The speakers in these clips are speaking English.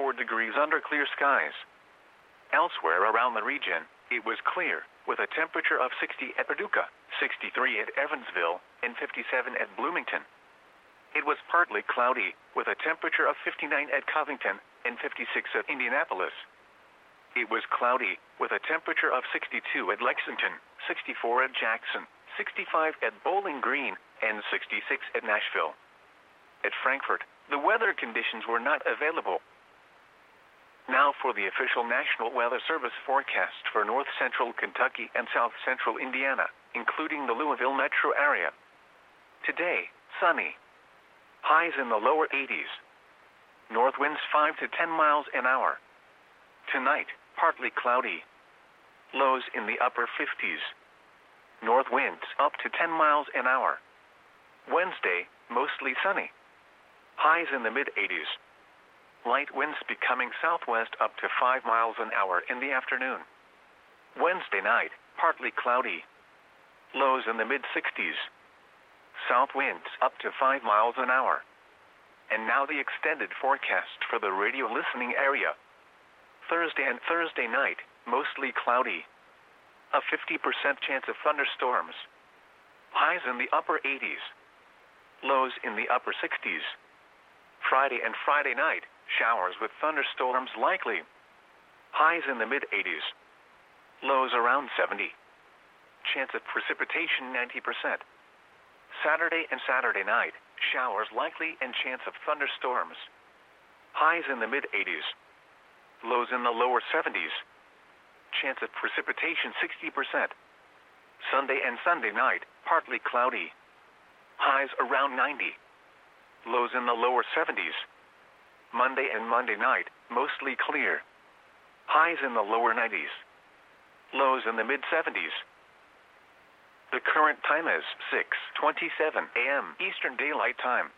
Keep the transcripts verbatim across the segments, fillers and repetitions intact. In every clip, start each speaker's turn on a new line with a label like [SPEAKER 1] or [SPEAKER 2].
[SPEAKER 1] sixty-four degrees under clear skies. Elsewhere around the region, it was clear, with a temperature of sixty at Paducah, sixty-three at Evansville, and fifty-seven at Bloomington. It was partly cloudy, with a temperature of fifty-nine at Covington, and fifty-six at Indianapolis. It was cloudy, with a temperature of sixty-two at Lexington, sixty-four at Jackson, sixty-five at Bowling Green, and sixty-six at Nashville. At Frankfort, the weather conditions were not available. Now for the official National Weather Service forecast for north central Kentucky and south central Indiana, including the Louisville metro area. Today, sunny. Highs in the lower eighties. North winds five to ten miles an hour. Tonight, partly cloudy. Lows in the upper fifties. North winds up to ten miles an hour. Wednesday, mostly sunny. Highs in the mid-eighties. Light winds becoming southwest up to five miles an hour in the afternoon. Wednesday night, partly cloudy. Lows in the mid-sixties. South winds up to five miles an hour. And now the extended forecast for the radio listening area. Thursday and Thursday night, mostly cloudy. A fifty percent chance of thunderstorms. Highs in the upper eighties. Lows in the upper sixties. Friday and Friday night, showers with thunderstorms likely. Highs in the mid-eighties. Lows around seventy. Chance of precipitation ninety percent. Saturday and Saturday night, showers likely and chance of thunderstorms. Highs in the mid-eighties. Lows in the lower seventies. Chance of precipitation sixty percent. Sunday and Sunday night, partly cloudy. Highs around ninety. Lows in the lower seventies. Monday and Monday night, mostly clear. Highs in the lower nineties. Lows in the mid-seventies. The current time is six twenty-seven a m Eastern Daylight Time.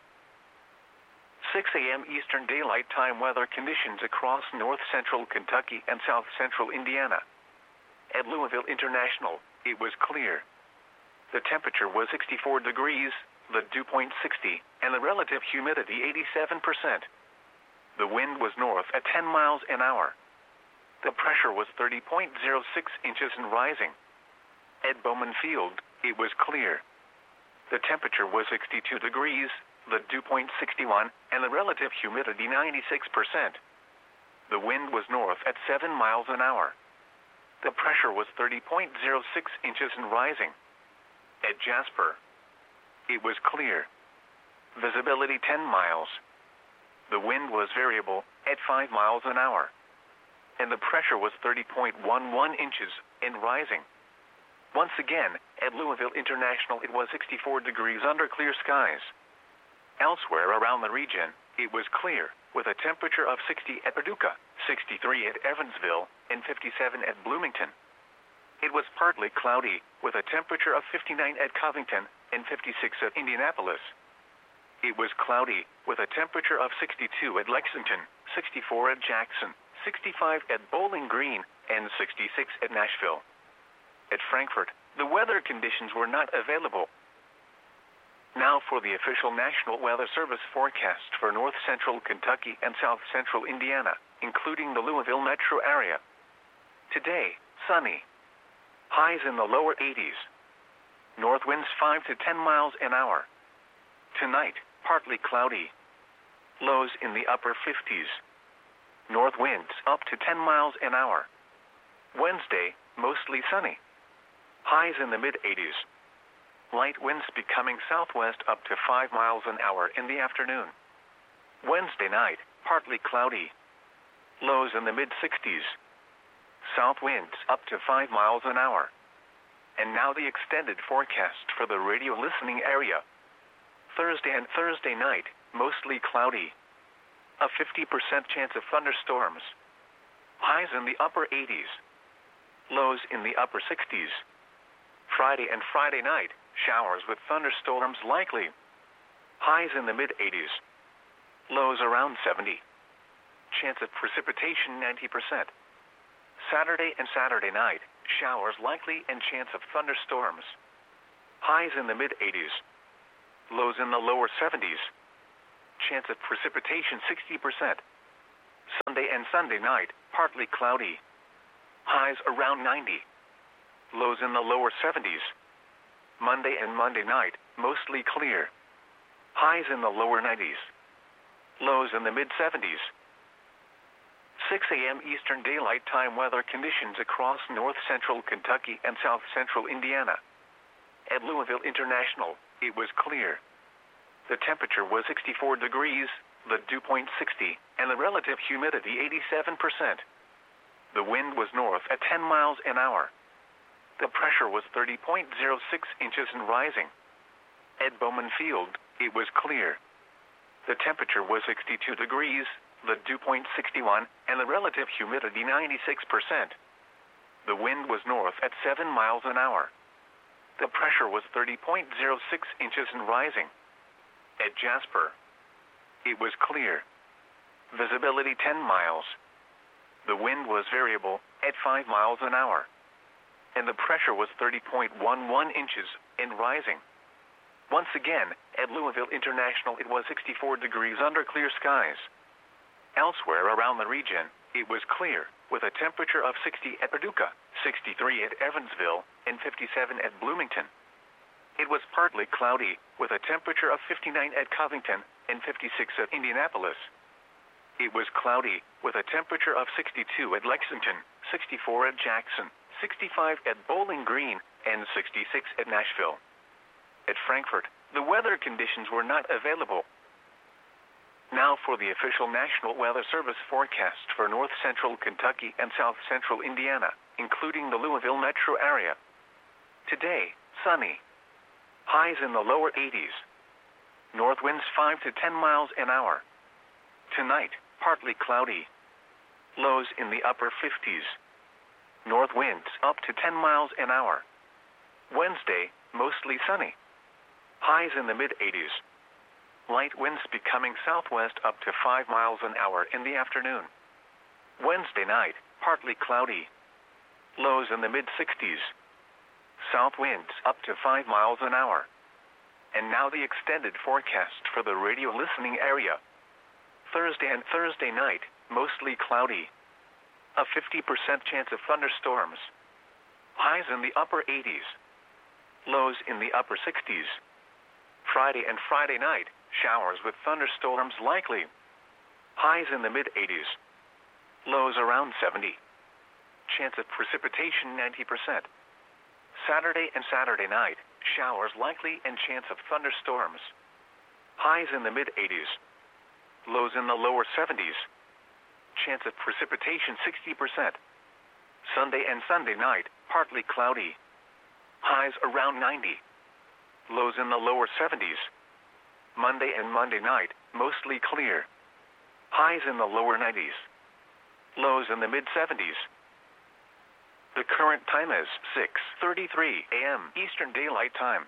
[SPEAKER 1] six a m Eastern Daylight Time weather conditions across north central Kentucky and south central Indiana. At Louisville International, it was clear. The temperature was sixty-four degrees, the dew point sixty, and the relative humidity eighty-seven percent. The wind was north at ten miles an hour. The pressure was thirty point zero six inches and rising. At Bowman Field, it was clear. The temperature was sixty-two degrees, the dew point sixty-one, and the relative humidity ninety-six percent. The wind was north at seven miles an hour. The pressure was thirty point zero six inches and rising. At Jasper, it was clear. Visibility ten miles. The wind was variable at five miles an hour. And the pressure was thirty point one one inches and rising. Once again, at Louisville International it was sixty-four degrees under clear skies. Elsewhere around the region, it was clear, with a temperature of sixty at Paducah, sixty-three at Evansville, and fifty-seven at Bloomington. It was partly cloudy, with a temperature of fifty-nine at Covington, and fifty-six at Indianapolis. It was cloudy, with a temperature of sixty-two at Lexington, sixty-four at Jackson, sixty-five at Bowling Green, and sixty-six at Nashville. At Frankfort, the weather conditions were not available. Now for the official National Weather Service forecast for north central Kentucky and south central Indiana, including the Louisville metro area. Today, sunny. Highs in the lower eighties. North winds five to ten miles an hour. Tonight, partly cloudy. Lows in the upper fifties. North winds up to ten miles an hour. Wednesday, mostly sunny. Highs in the mid-eighties. Light winds becoming southwest up to five miles an hour in the afternoon. Wednesday night, partly cloudy. Lows in the mid-sixties. South winds up to five miles an hour. And now the extended forecast for the radio listening area. Thursday and Thursday night, mostly cloudy. A fifty percent chance of thunderstorms. Highs in the upper eighties. Lows in the upper sixties. Friday and Friday night, showers with thunderstorms likely. Highs in the mid-eighties. Lows around seventy. Chance of precipitation ninety percent. Saturday and Saturday night, showers likely and chance of thunderstorms. Highs in the mid-eighties. Lows in the lower seventies. Chance of precipitation sixty percent. Sunday and Sunday night, partly cloudy. Highs around ninety. Lows in the lower seventies. Monday and Monday night, mostly clear. Highs in the lower nineties. Lows in the mid-seventies. six a m Eastern Daylight Time weather conditions across north-central Kentucky and south-central Indiana. At Louisville International, it was clear. The temperature was sixty-four degrees, the dew point sixty, and the relative humidity eighty-seven percent. The wind was north at ten miles an hour. The pressure was thirty point zero six inches and rising. At Bowman Field, it was clear. The temperature was sixty-two degrees, the dew point sixty-one, and the relative humidity ninety-six percent. The wind was north at seven miles an hour. The pressure was thirty point zero six inches and rising. At Jasper, it was clear. Visibility ten miles. The wind was variable at five miles an hour. And the pressure was thirty point one one inches and rising. Once again, at Louisville International, it was sixty-four degrees under clear skies. Elsewhere around the region, it was clear, with a temperature of sixty at Paducah, sixty-three at Evansville, and fifty-seven at Bloomington. It was partly cloudy, with a temperature of fifty-nine at Covington and fifty-six at Indianapolis. It was cloudy, with a temperature of sixty-two at Lexington, sixty-four at Jackson, sixty-five at Bowling Green, and sixty-six at Nashville. At Frankfort, the weather conditions were not available. Now for the official National Weather Service forecast for north-central Kentucky and south-central Indiana, including the Louisville metro area. Today, sunny. Highs in the lower eighties. North winds five to ten miles an hour. Tonight, partly cloudy. Lows in the upper fifties. North winds up to ten miles an hour. Wednesday, mostly sunny. Highs in the mid-eighties. Light winds becoming southwest up to five miles an hour in the afternoon. Wednesday night, partly cloudy. Lows in the mid-sixties. South winds up to five miles an hour. And now the extended forecast for the radio listening area. Thursday and Thursday night, mostly cloudy. A fifty percent chance of thunderstorms. Highs in the upper eighties. Lows in the upper sixties. Friday and Friday night, showers with thunderstorms likely. Highs in the mid-eighties. Lows around seventy. Chance of precipitation ninety percent. Saturday and Saturday night, showers likely and chance of thunderstorms. Highs in the mid-eighties. Lows in the lower seventies. Chance of precipitation sixty percent. Sunday and Sunday night, partly cloudy. Highs around ninety. Lows in the lower seventies. Monday and Monday night, mostly clear. Highs in the lower nineties. Lows in the mid-seventies. The current time is six thirty-three a m Eastern Daylight Time.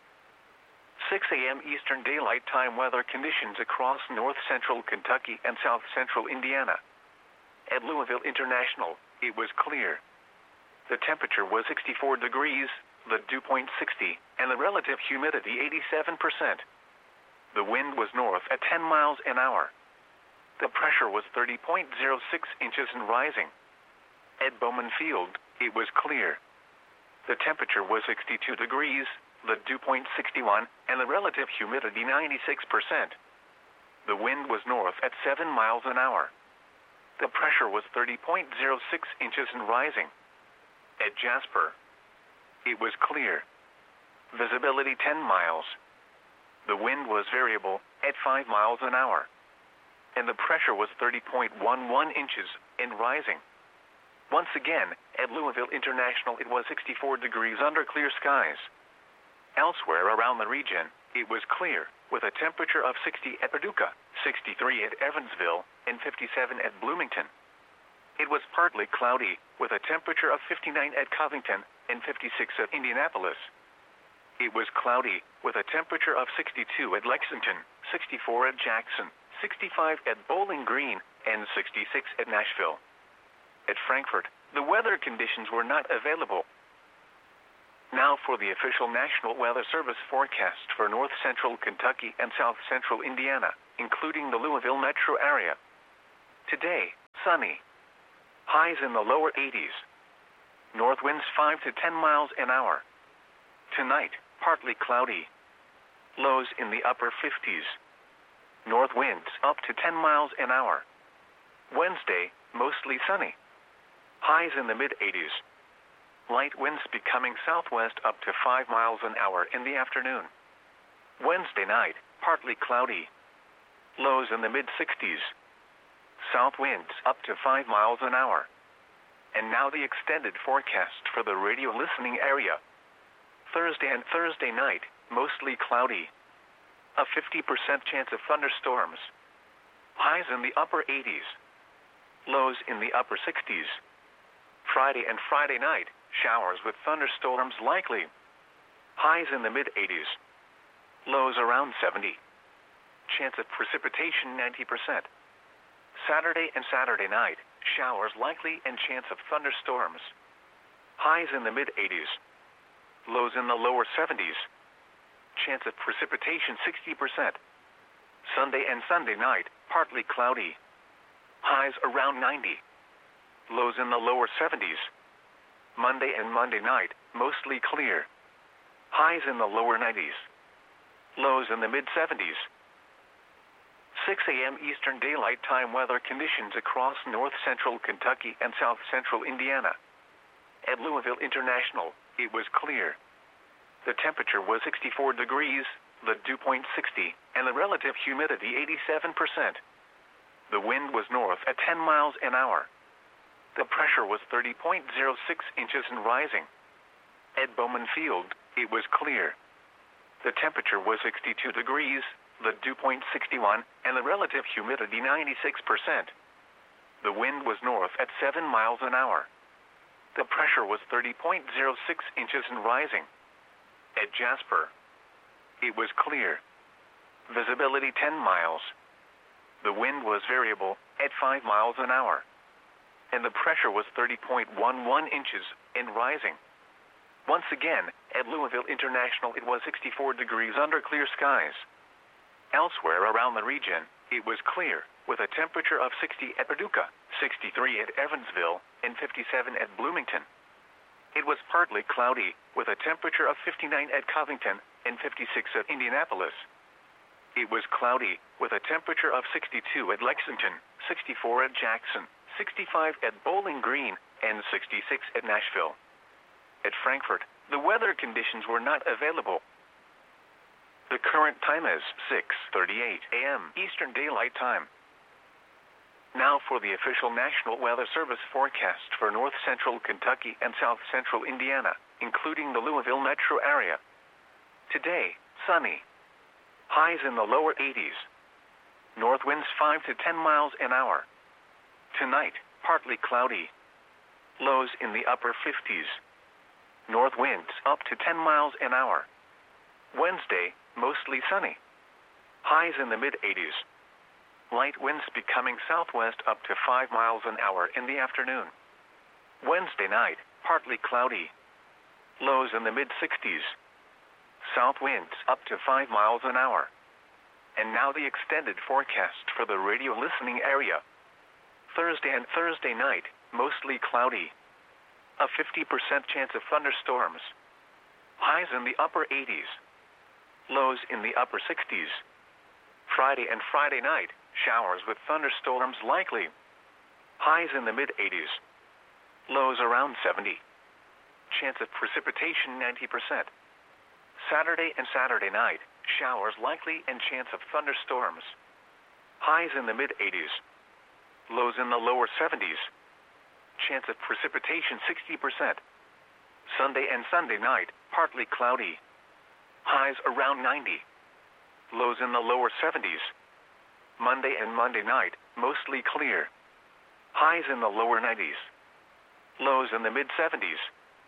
[SPEAKER 1] six a m Eastern Daylight Time weather conditions across north-central Kentucky and south-central Indiana. At Louisville International, it was clear. The temperature was sixty-four degrees, the dew point sixty, and the relative humidity eighty-seven percent. The wind was north at ten miles an hour. The pressure was thirty point zero six inches and rising. At Bowman Field, it was clear. The temperature was sixty-two degrees, the dew point sixty-one, and the relative humidity ninety-six percent. The wind was north at seven miles an hour. The pressure was thirty point zero six inches and rising. At Jasper, it was clear. Visibility ten miles. The wind was variable at five miles an hour. And the pressure was thirty point one one inches and rising. Once again, at Louisville International, it was sixty-four degrees under clear skies. Elsewhere around the region, it was clear, with a temperature of sixty at Paducah, sixty-three at Evansville, and fifty-seven at Bloomington. It was partly cloudy, with a temperature of fifty-nine at Covington and fifty-six at Indianapolis. It was cloudy, with a temperature of sixty-two at Lexington, sixty-four at Jackson, sixty-five at Bowling Green, and sixty-six at Nashville. At Frankfort, the weather conditions were not available. Now for the official National Weather Service forecast for north-central Kentucky and south-central Indiana, including the Louisville metro area. Today, sunny. Highs in the lower eighties. North winds five to ten miles an hour. Tonight, partly cloudy. Lows in the upper fifties. North winds up to ten miles an hour. Wednesday, mostly sunny. Highs in the mid eighties. Light winds becoming southwest up to five miles an hour in the afternoon. Wednesday night, partly cloudy. Lows in the mid sixties. South winds up to five miles an hour. And now the extended forecast for the radio listening area. Thursday and Thursday night, mostly cloudy. A fifty percent chance of thunderstorms. Highs in the upper eighties. Lows in the upper sixties. Friday and Friday night, showers with thunderstorms likely. Highs in the mid eighties. Lows around seventy. Chance of precipitation ninety percent. Saturday and Saturday night, showers likely and chance of thunderstorms. Highs in the mid eighties. Lows in the lower seventies. Chance of precipitation sixty percent. Sunday and Sunday night, partly cloudy. Highs around ninety. Lows in the lower seventies. Monday and Monday night, mostly clear. Highs in the lower nineties. Lows in the mid seventies. six a.m. Eastern Daylight Time weather conditions across north central Kentucky and south central Indiana. At Louisville International, it was clear. The temperature was sixty-four degrees, the dew point sixty, and the relative humidity eighty-seven percent. The wind was north at ten miles an hour. The pressure was thirty point zero six inches and rising. At Bowman Field, it was clear. The temperature was sixty-two degrees, the dew point sixty-one, and the relative humidity ninety-six percent. The wind was north at seven miles an hour. The pressure was thirty point zero six inches and rising. At Jasper, it was clear. Visibility ten miles. The wind was variable at five miles an hour. And the pressure was thirty point one one inches and rising. Once again, at Louisville International, it was sixty-four degrees under clear skies. Elsewhere around the region, it was clear, with a temperature of sixty at Paducah, sixty-three at Evansville, and fifty-seven at Bloomington. It was partly cloudy, with a temperature of fifty-nine at Covington and fifty-six at Indianapolis. It was cloudy, with a temperature of sixty-two at Lexington, sixty-four at Jackson, sixty-five at Bowling Green, and sixty-six at Nashville. At Frankfort, the weather conditions were not available. The current time is six thirty-eight a.m. Eastern Daylight Time. Now for the official National Weather Service forecast for north central Kentucky and south central Indiana, including the Louisville metro area. Today, sunny. Highs in the lower eighties. North winds five to ten miles an hour. Tonight, partly cloudy. Lows in the upper fifties. North winds up to ten miles an hour. Wednesday, mostly sunny. Highs in the mid eighties. Light winds becoming southwest up to five miles an hour in the afternoon. Wednesday night, partly cloudy. Lows in the mid sixties. South winds up to five miles an hour. And now the extended forecast for the radio listening area. Thursday and Thursday night, mostly cloudy. A fifty percent chance of thunderstorms. Highs in the upper eighties. Lows in the upper sixties. Friday and Friday night, showers with thunderstorms likely. Highs in the mid eighties. Lows around seventy. Chance of precipitation ninety percent. Saturday and Saturday night, showers likely and chance of thunderstorms. Highs in the mid eighties. Lows in the lower seventies. Chance of precipitation sixty percent. Sunday and Sunday night, partly cloudy. Highs around ninety. Lows in the lower seventies. Monday and Monday night, mostly clear. Highs in the lower nineties. Lows in the mid seventies.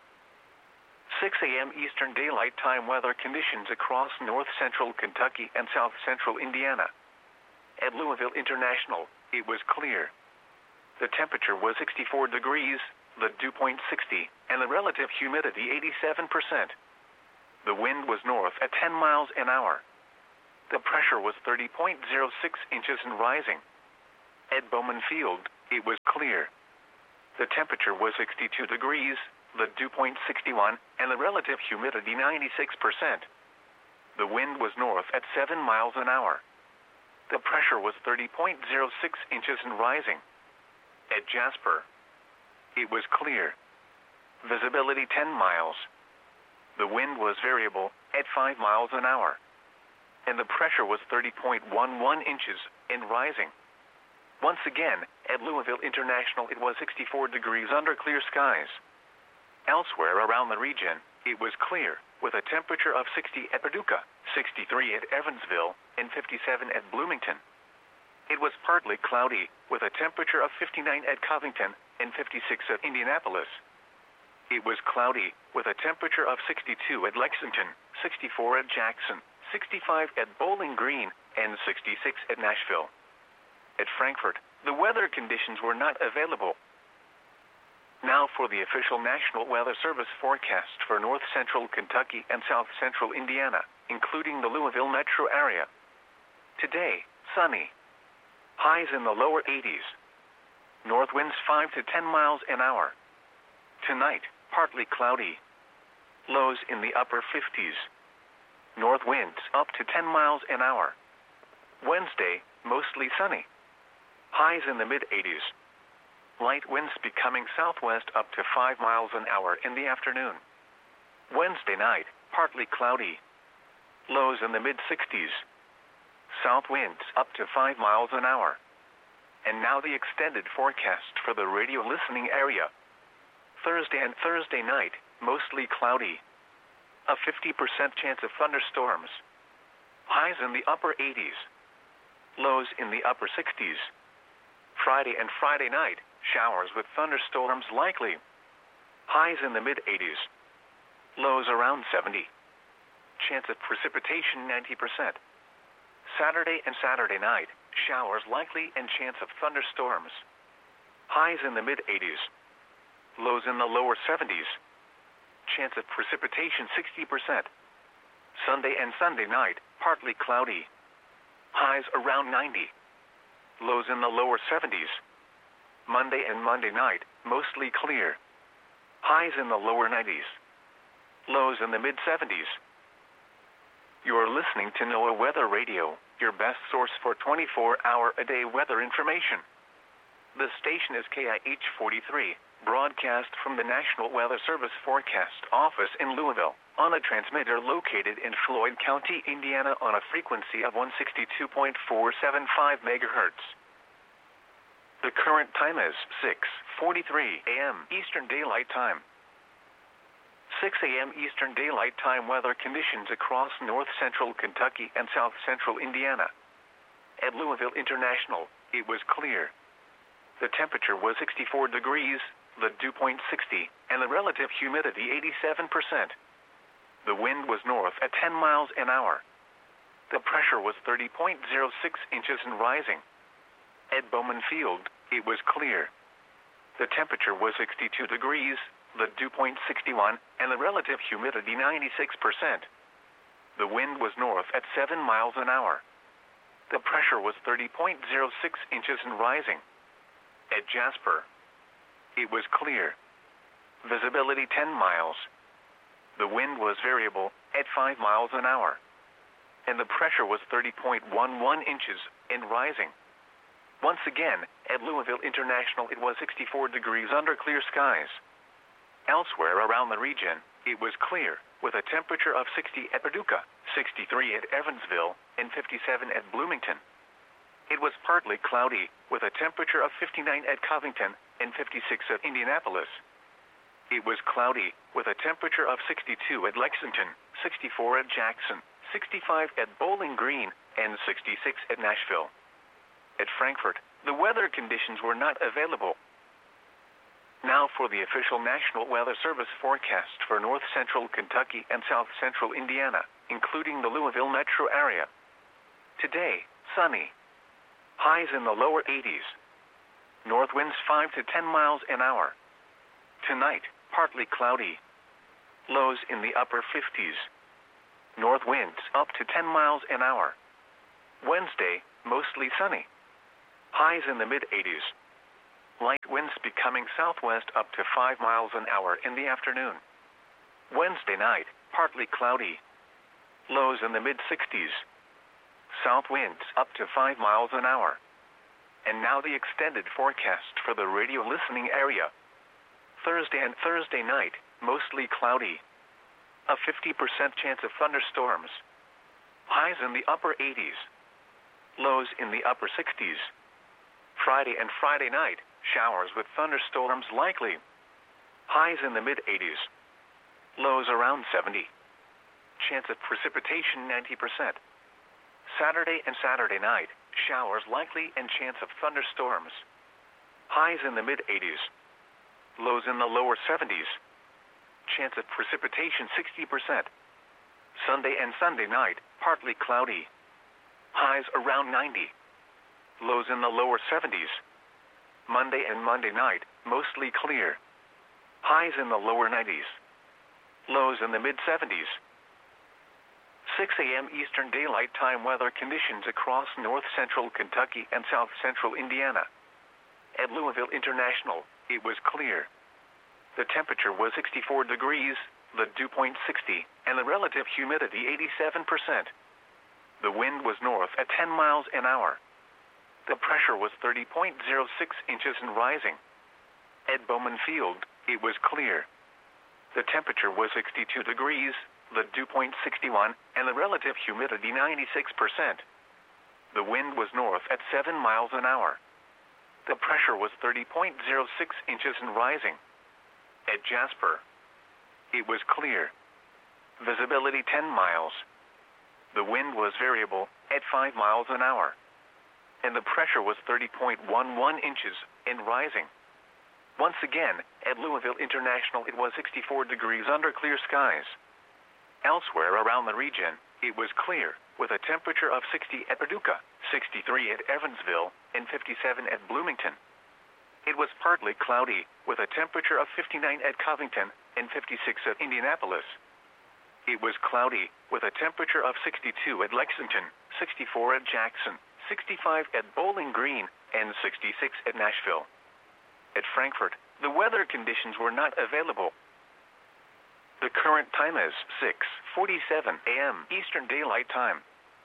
[SPEAKER 1] six a.m. Eastern Daylight Time weather conditions across north central Kentucky and south central Indiana. At Louisville International, it was clear. The temperature was sixty-four degrees, the dew point sixty, and the relative humidity eighty-seven percent. The wind was north at ten miles an hour. The pressure was thirty point zero six inches and rising. At Bowman Field, it was clear. The temperature was sixty-two degrees, the dew point sixty-one, and the relative humidity ninety-six percent. The wind was north at seven miles an hour. The pressure was thirty point zero six inches and rising. At Jasper, it was clear. Visibility ten miles. The wind was variable at five miles an hour. And the pressure was thirty point one one inches and rising. Once again, at Louisville International, it was sixty-four degrees under clear skies. Elsewhere around the region, it was clear, with a temperature of sixty at Paducah, sixty-three at Evansville, and fifty-seven at Bloomington. It was partly cloudy, with a temperature of fifty-nine at Covington and fifty-six at Indianapolis. It was cloudy, with a temperature of sixty-two at Lexington, sixty-four at Jackson, sixty-five at Bowling Green, and sixty-six at Nashville. At Frankfort, the weather conditions were not available. Now for the official National Weather Service forecast for north central Kentucky and south central Indiana, including the Louisville metro area. Today, sunny. Highs in the lower eighties. North winds five to ten miles an hour. Tonight, partly cloudy. Lows in the upper fifties. North winds up to ten miles an hour. Wednesday, mostly sunny. Highs in the mid-eighties. Light winds becoming southwest up to five miles an hour in the afternoon. Wednesday night, partly cloudy. Lows in the mid-sixties. South winds up to five miles an hour. And now the extended forecast for the radio listening area. Thursday and Thursday night, mostly cloudy. A fifty percent chance of thunderstorms. Highs in the upper eighties. Lows in the upper sixties. Friday and Friday night, showers with thunderstorms likely. Highs in the mid-eighties. Lows around seventy. Chance of precipitation ninety percent. Saturday and Saturday night, showers likely and chance of thunderstorms. Highs in the mid-eighties. Lows in the lower seventies. Chance of precipitation sixty percent. Sunday and Sunday night, partly cloudy. Highs around ninety. Lows in the lower seventies. Monday and Monday night, mostly clear. Highs in the lower nineties. Lows in the mid-seventies. You're listening to NOAA Weather Radio, your best source for twenty-four hour a day weather information. The station is K I H forty-three, broadcast from the National Weather Service Forecast Office in Louisville, on a transmitter located in Floyd County, Indiana on a frequency of one sixty-two point four seven five megahertz. The current time is six forty-three a m Eastern Daylight Time. six a m Eastern Daylight Time weather conditions across north central Kentucky and south central Indiana. At Louisville International, it was clear. The temperature was sixty-four degrees, the dew point sixty, and the relative humidity eighty-seven percent. The wind was north at ten miles an hour. The pressure was thirty point zero six inches and rising. At Bowman Field, it was clear. The temperature was sixty-two degrees, the dew point sixty-one, and the relative humidity ninety-six percent. The wind was north at seven miles an hour. The pressure was thirty point zero six inches and rising. At Jasper, it was clear. Visibility ten miles. The wind was variable at five miles an hour. And the pressure was thirty point one one inches and rising. Once again, at Louisville International, it was sixty-four degrees under clear skies. Elsewhere around the region, it was clear, with a temperature of sixty at Paducah, sixty-three at Evansville, and fifty-seven at Bloomington. It was partly cloudy, with a temperature of fifty-nine at Covington and fifty-six at Indianapolis. It was cloudy, with a temperature of sixty-two at Lexington, sixty-four at Jackson, sixty-five at Bowling Green, and sixty-six at Nashville. At Frankfort, the weather conditions were not available. Now for the official National Weather Service forecast for north central Kentucky and south central Indiana, including the Louisville metro area. Today, sunny. Highs in the lower eighties. North winds five to ten miles an hour. Tonight, partly cloudy. Lows in the upper fifties. North winds up to ten miles an hour. Wednesday, mostly sunny. Highs in the mid eighties. Light winds becoming southwest up to five miles an hour in the afternoon. Wednesday night, partly cloudy. Lows in the mid sixties. South winds up to five miles an hour. And now the extended forecast for the radio listening area. Thursday and Thursday night, mostly cloudy. A fifty percent chance of thunderstorms. Highs in the upper eighties. Lows in the upper sixties. Friday and Friday night, showers with thunderstorms likely. Highs in the mid eighties. Lows around seventy. Chance of precipitation ninety percent. Saturday and Saturday night, showers likely and chance of thunderstorms. Highs in the mid eighties. Lows in the lower seventies. Chance of precipitation sixty percent. Sunday and Sunday night, partly cloudy. Highs around ninety. Lows in the lower seventies. Monday and Monday night, mostly clear. Highs in the lower nineties. Lows in the mid seventies. six a.m. Eastern Daylight Time weather conditions across north central Kentucky and south central Indiana. At Louisville International, it was clear. The temperature was sixty-four degrees, the dew point sixty, and the relative humidity eighty-seven percent. The wind was north at ten miles an hour. The pressure was thirty point zero six inches and rising. At Bowman Field, it was clear. The temperature was sixty-two degrees, the dew point sixty-one, and the relative humidity ninety-six percent. The wind was north at seven miles an hour. The pressure was thirty point zero six inches and rising. At Jasper, it was clear. Visibility ten miles. The wind was variable at five miles an hour. And the pressure was thirty point one one inches and rising. Once again, at Louisville International it was sixty-four degrees under clear skies. Elsewhere around the region, it was clear, with a temperature of sixty at Paducah, sixty-three at Evansville, and fifty-seven at Bloomington. It was partly cloudy, with a temperature of fifty-nine at Covington and fifty-six at Indianapolis. It was cloudy, with a temperature of sixty-two at Lexington, sixty-four at Jackson, sixty-five at Bowling Green, and sixty-six at Nashville. At Frankfort, the weather conditions were not available. The current time is six forty-seven a.m. Eastern Daylight Time.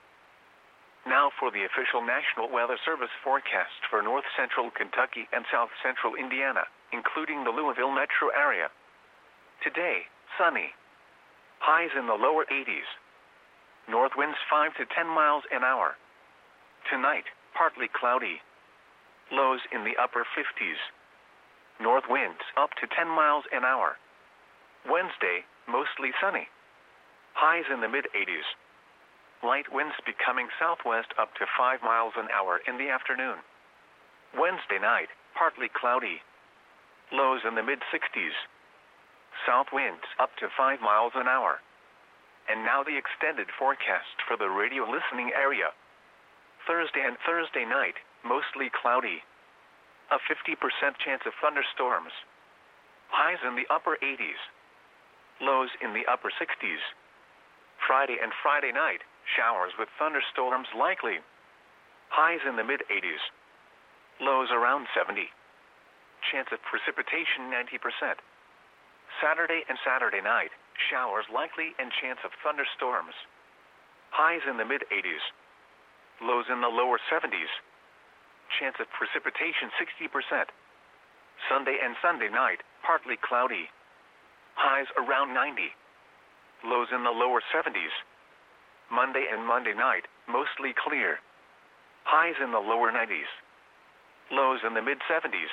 [SPEAKER 1] Now for the official National Weather Service forecast for north central Kentucky and south central Indiana, including the Louisville metro area. Today, sunny. Highs in the lower eighties. North winds five to ten miles an hour. Tonight, partly cloudy. Lows in the upper fifties. North winds up to ten miles an hour. Wednesday, mostly sunny. Highs in the mid eighties. Light winds becoming southwest up to five miles an hour in the afternoon. Wednesday night, partly cloudy. Lows in the mid sixties. South winds up to five miles an hour. And now the extended forecast for the radio listening area. Thursday and Thursday night, mostly cloudy. A fifty percent chance of thunderstorms. Highs in the upper eighties. Lows in the upper sixties. Friday and Friday night, showers with thunderstorms likely. Highs in the mid eighties. Lows around seventy. Chance of precipitation ninety percent. Saturday and Saturday night, showers likely and chance of thunderstorms. Highs in the mid eighties. Lows in the lower seventies. Chance of precipitation sixty percent. Sunday and Sunday night, partly cloudy. Highs around ninety. Lows in the lower seventies. Monday and Monday night, mostly clear. Highs in the lower nineties. Lows in the mid seventies.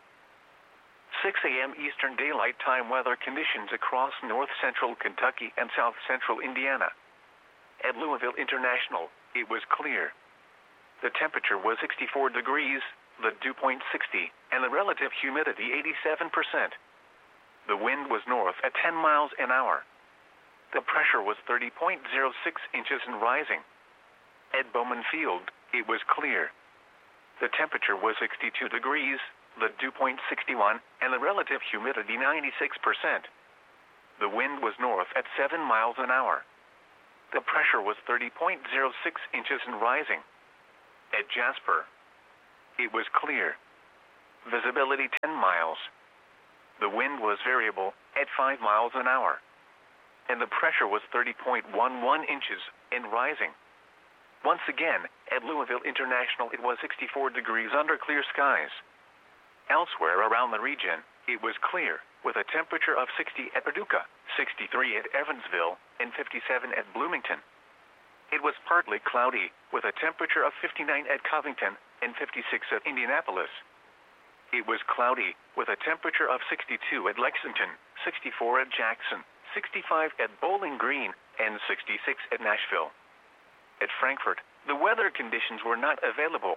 [SPEAKER 1] six a.m. Eastern Daylight Time weather conditions across north central Kentucky and south central Indiana. At Louisville International, it was clear. The temperature was sixty-four degrees, the dew point sixty, and the relative humidity eighty-seven percent. The wind was north at ten miles an hour. The pressure was thirty point zero six inches and rising. At Bowman Field, it was clear. The temperature was sixty-two degrees, the dew point sixty-one, and the relative humidity ninety-six percent. The wind was north at seven miles an hour. The pressure was thirty point zero six inches and rising. At Jasper, it was clear. Visibility ten miles. The wind was variable at five miles an hour. And the pressure was thirty point one one inches and rising. Once again, at Louisville International it was sixty-four degrees under clear skies. Elsewhere around the region, it was clear, with a temperature of sixty at Paducah, sixty-three at Evansville, and fifty-seven at Bloomington. It was partly cloudy, with a temperature of fifty-nine at Covington and fifty-six at Indianapolis. It was cloudy, with a temperature of sixty-two at Lexington, sixty-four at Jackson, sixty-five at Bowling Green, and sixty-six at Nashville. At Frankfort, the weather conditions were not available.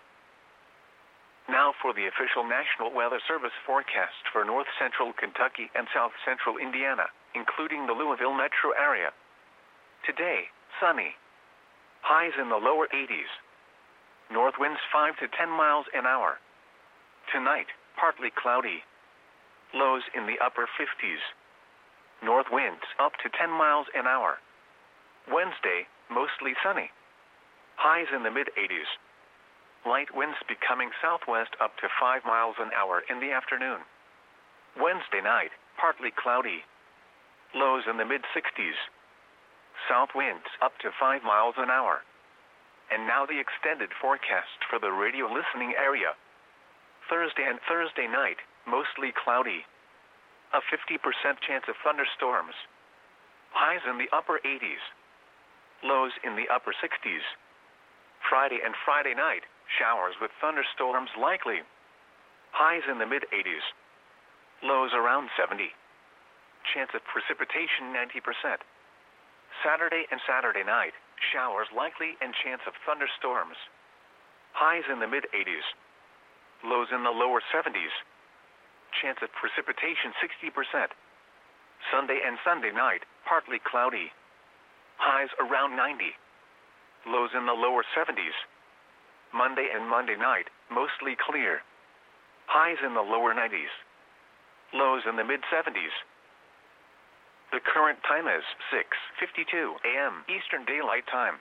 [SPEAKER 1] Now for the official National Weather Service forecast for north central Kentucky and south central Indiana, including the Louisville metro area. Today, sunny. Highs in the lower eighties. North winds five to ten miles an hour. Tonight, partly cloudy. Lows in the upper fifties. North winds up to ten miles an hour. Wednesday, mostly sunny. Highs in the mid eighties. Light winds becoming southwest up to five miles an hour in the afternoon. Wednesday night, partly cloudy. Lows in the mid sixties. South winds up to five miles an hour. And now the extended forecast for the radio listening area. Thursday and Thursday night, mostly cloudy. A fifty percent chance of thunderstorms. Highs in the upper eighties. Lows in the upper sixties. Friday and Friday night, showers with thunderstorms likely. Highs in the mid eighties. Lows around seventy. Chance of precipitation ninety percent. Saturday and Saturday night, showers likely and chance of thunderstorms. Highs in the mid eighties. Lows in the lower seventies. Chance of precipitation sixty percent. Sunday and Sunday night, partly cloudy. Highs around ninety. Lows in the lower seventies. Monday and Monday night, mostly clear. Highs in the lower nineties. Lows in the mid seventies. The current time is six fifty-two a m Eastern Daylight Time.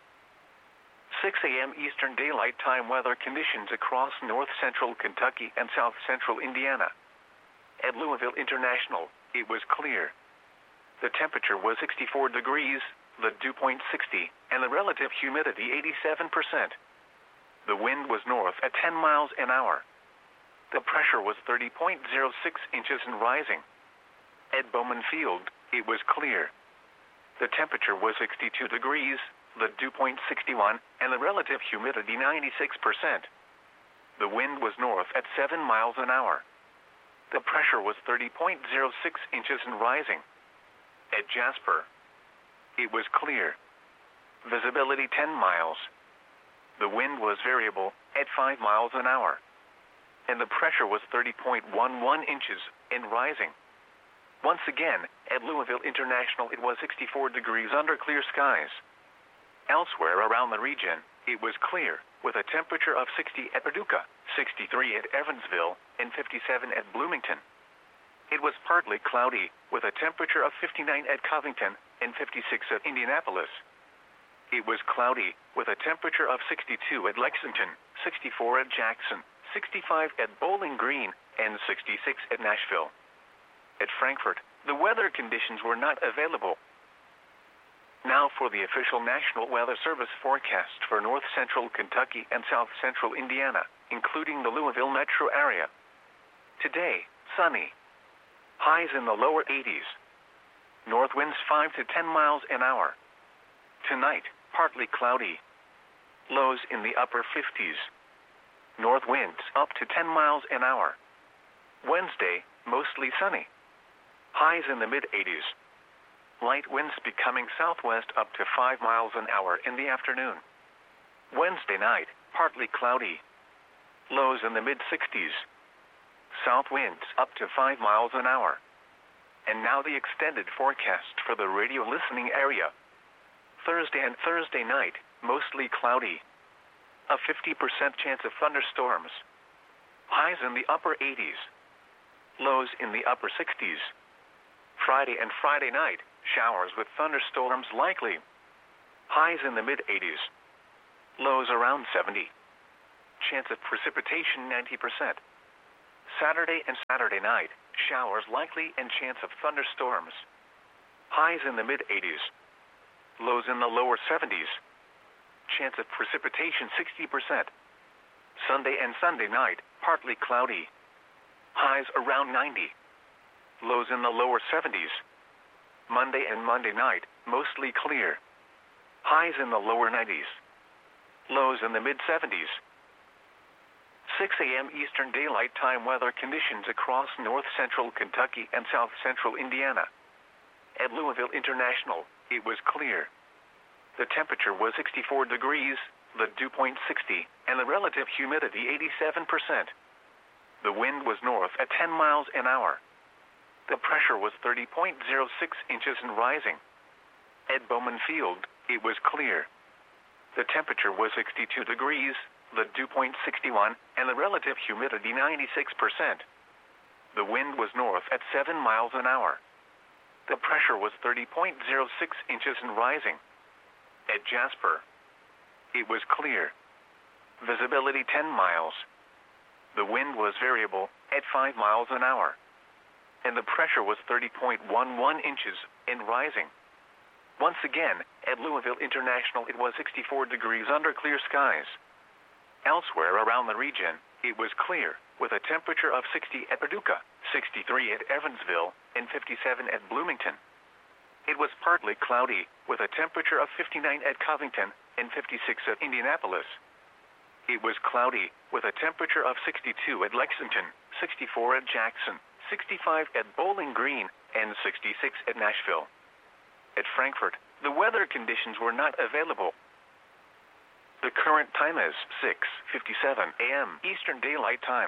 [SPEAKER 1] six a m Eastern Daylight Time weather conditions across north central Kentucky and south central Indiana. At Louisville International, it was clear. The temperature was sixty-four degrees, the dew point sixty, and the relative humidity eighty-seven percent. The wind was north at ten miles an hour. The pressure was thirty point zero six inches and rising. At Bowman Field, it was clear. The temperature was sixty-two degrees, the dew point sixty-one, and the relative humidity ninety-six percent. The wind was north at seven miles an hour. The pressure was thirty point zero six inches and rising. At Jasper, it was clear. Visibility ten miles. The wind was variable at five miles an hour. And the pressure was thirty point one one inches and rising. Once again, at Louisville International it was sixty-four degrees under clear skies. Elsewhere around the region, it was clear, with a temperature of sixty at Paducah, sixty-three at Evansville, and fifty-seven at Bloomington. It was partly cloudy, with a temperature of fifty-nine at Covington and fifty-six at Indianapolis. It was cloudy, with a temperature of sixty-two at Lexington, sixty-four at Jackson, sixty-five at Bowling Green, and sixty-six at Nashville. At Frankfort, the weather conditions were not available. Now for the official National Weather Service forecast for north central Kentucky and south central Indiana, including the Louisville metro area. Today, sunny. Highs in the lower eighties. North winds five to ten miles an hour. Tonight, partly cloudy. Lows in the upper fifties. North winds up to ten miles an hour. Wednesday, mostly sunny. Highs in the mid eighties. Light winds becoming southwest up to five miles an hour in the afternoon. Wednesday night, partly cloudy. Lows in the mid sixties. South winds up to five miles an hour. And now the extended forecast for the radio listening area. Thursday and Thursday night, mostly cloudy. A fifty percent chance of thunderstorms. Highs in the upper eighties. Lows in the upper sixties. Friday and Friday night, showers with thunderstorms likely. Highs in the mid eighties. Lows around seventy. Chance of precipitation ninety percent. Saturday and Saturday night, showers likely and chance of thunderstorms. Highs in the mid eighties. Lows in the lower seventies. Chance of precipitation sixty percent. Sunday and Sunday night, partly cloudy. Highs around ninety. Lows in the lower seventies. Monday and Monday night, mostly clear. Highs in the lower nineties. Lows in the mid seventies. six a m Eastern Daylight Time weather conditions across north central Kentucky and south central Indiana. At Louisville International, it was clear. The temperature was sixty-four degrees, the dew point sixty, and the relative humidity eighty-seven percent. The wind was north at ten miles an hour. The pressure was thirty point zero six inches and rising. At Bowman Field, it was clear. The temperature was sixty-two degrees, the dew point sixty-one, and the relative humidity ninety-six percent. The wind was north at seven miles an hour. The pressure was thirty point zero six inches and rising. At Jasper, it was clear. Visibility ten miles. The wind was variable at five miles an hour. And the pressure was thirty point one one inches and rising. Once again, at Louisville International, it was sixty-four degrees under clear skies. Elsewhere around the region, it was clear, with a temperature of sixty at Paducah, sixty-three at Evansville, and fifty-seven at Bloomington. It was partly cloudy, with a temperature of fifty-nine at Covington and fifty-six at Indianapolis. It was cloudy, with a temperature of sixty-two at Lexington, sixty-four at Jackson, sixty-five at Bowling Green, and sixty-six at Nashville. At Frankfort, the weather conditions were not available. The current time is six fifty-seven a m Eastern Daylight Time.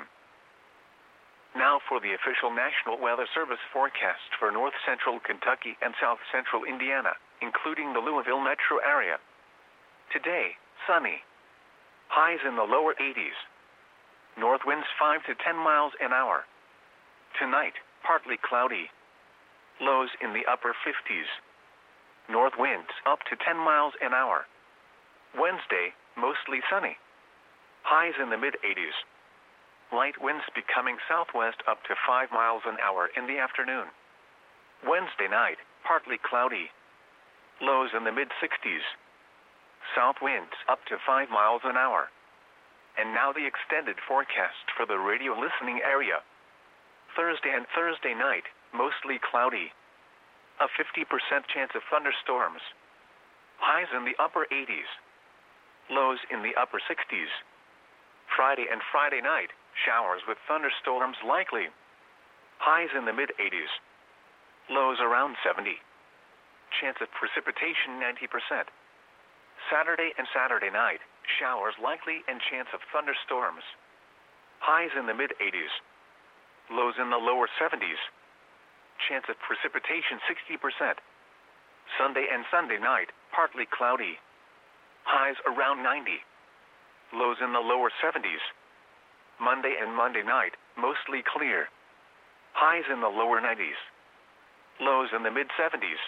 [SPEAKER 1] Now for the official National Weather Service forecast for north central Kentucky and south central Indiana, including the Louisville metro area. Today, sunny. Highs in the lower eighties. North winds five to ten miles an hour. Tonight, partly cloudy. Lows in the upper fifties. North winds up to ten miles an hour. Wednesday, mostly sunny. Highs in the mid eighties. Light winds becoming southwest up to five miles an hour in the afternoon. Wednesday night, partly cloudy. Lows in the mid sixties. South winds up to five miles an hour. And now the extended forecast for the radio listening area. Thursday and Thursday night, mostly cloudy. A fifty percent chance of thunderstorms. Highs in the upper eighties. Lows in the upper sixties. Friday and Friday night, showers with thunderstorms likely. Highs in the mid eighties. Lows around seventy. Chance of precipitation ninety percent. Saturday and Saturday night, showers likely and chance of thunderstorms. Highs in the mid eighties. Lows in the lower seventies. Chance of precipitation sixty percent. Sunday and Sunday night, partly cloudy. Highs around ninety. Lows in the lower seventies. Monday and Monday night, mostly clear. Highs in the lower nineties. Lows in the mid seventies.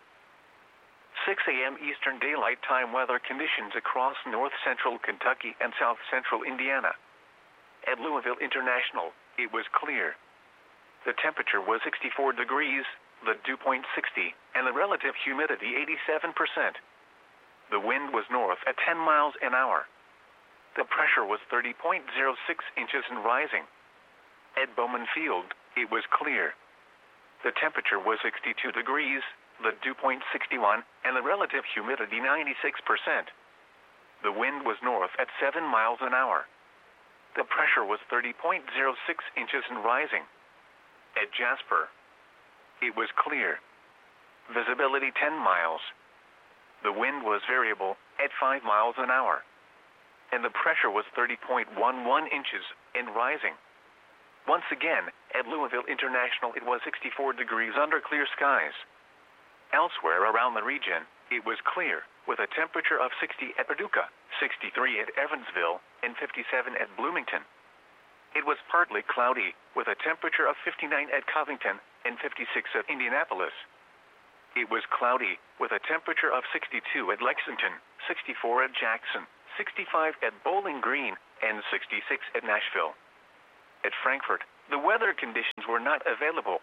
[SPEAKER 1] six a m Eastern Daylight Time weather conditions across north central Kentucky and south central Indiana. At Louisville International, it was clear. The temperature was sixty-four degrees, the dew point sixty, and the relative humidity eighty-seven percent. The wind was north at ten miles an hour. The pressure was thirty point zero six inches and rising. At Bowman Field, it was clear. The temperature was sixty-two degrees, the dew point sixty-one, and the relative humidity ninety-six percent. The wind was north at seven miles an hour. The pressure was thirty point zero six inches and rising. At Jasper, it was clear. Visibility ten miles. The wind was variable at five miles an hour. And the pressure was thirty point one one inches and rising. Once again, at Louisville International, it was sixty-four degrees under clear skies. Elsewhere around the region, it was clear, with a temperature of sixty at Paducah, sixty-three at Evansville, and fifty-seven at Bloomington. It was partly cloudy, with a temperature of fifty-nine at Covington and fifty-six at Indianapolis. It was cloudy, with a temperature of sixty-two at Lexington, sixty-four at Jackson, sixty-five at Bowling Green, and sixty-six at Nashville. At Frankfort, the weather conditions were not available.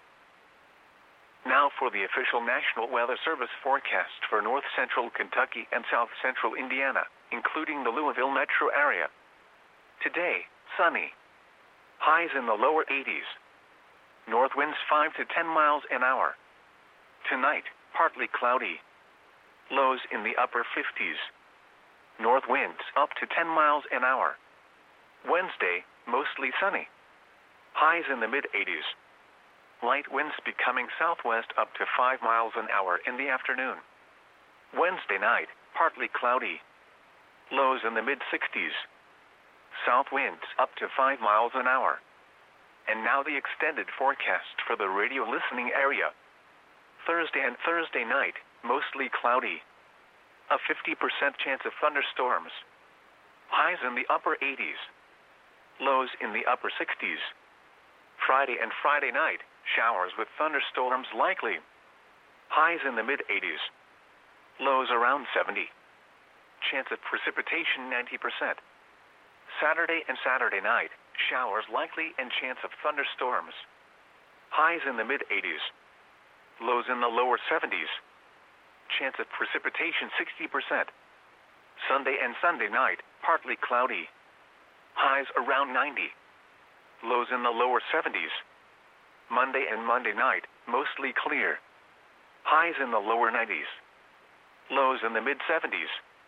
[SPEAKER 1] Now for the official National Weather Service forecast for north central Kentucky and south central Indiana, including the Louisville metro area. Today, sunny. Highs in the lower eighties. North winds five to ten miles an hour. Tonight, partly cloudy. Lows in the upper fifties. North winds up to ten miles an hour. Wednesday, mostly sunny. Highs in the mid eighties. Light winds becoming southwest up to five miles an hour in the afternoon. Wednesday night, partly cloudy. Lows in the mid sixties. South winds up to five miles an hour. And now the extended forecast for the radio listening area. Thursday and Thursday night, mostly cloudy. A fifty percent chance of thunderstorms. Highs in the upper eighties. Lows in the upper sixties. Friday and Friday night, showers with thunderstorms likely. Highs in the mid eighties. Lows around seventy. Chance of precipitation ninety percent. Saturday and Saturday night, showers likely and chance of thunderstorms. Highs in the mid eighties. Lows in the lower seventies. Chance of precipitation sixty percent. Sunday and Sunday night, partly cloudy. Highs around ninety. Lows in the lower seventies. Monday and Monday night, mostly clear. Highs in the lower nineties. Lows in the mid seventies.